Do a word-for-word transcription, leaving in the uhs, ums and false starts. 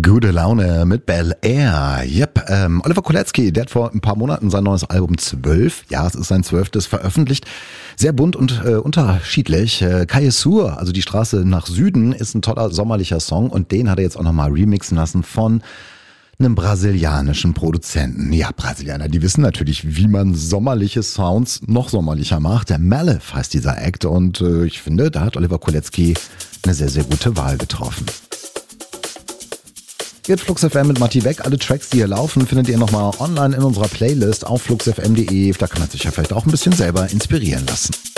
Gute Laune mit Bel Air. Yep, ähm, Oliver Kolecki, der hat vor ein paar Monaten sein neues Album zwölf, ja, es ist sein zwölftes, veröffentlicht. Sehr bunt und äh, unterschiedlich. Äh, Calle Sur, also die Straße nach Süden, ist ein toller sommerlicher Song und den hat er jetzt auch nochmal remixen lassen von einem brasilianischen Produzenten. Ja, Brasilianer, die wissen natürlich, wie man sommerliche Sounds noch sommerlicher macht. Der Malef heißt dieser Act und äh, ich finde, da hat Oliver Kolecki eine sehr, sehr gute Wahl getroffen. Jetzt Flux F M mit Matti Beck. Alle Tracks, die hier laufen, findet ihr nochmal online in unserer Playlist auf flux f m punkt de. Da kann man sich ja vielleicht auch ein bisschen selber inspirieren lassen.